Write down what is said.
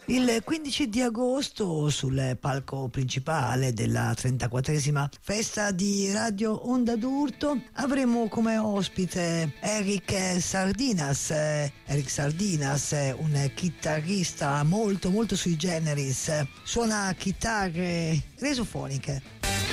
Il 15 di agosto sul palco principale della 34esima festa di Radio Onda d'Urto avremo come ospite Eric Sardinas. Eric Sardinas è un chitarrista molto sui generis, suona chitarre resofoniche.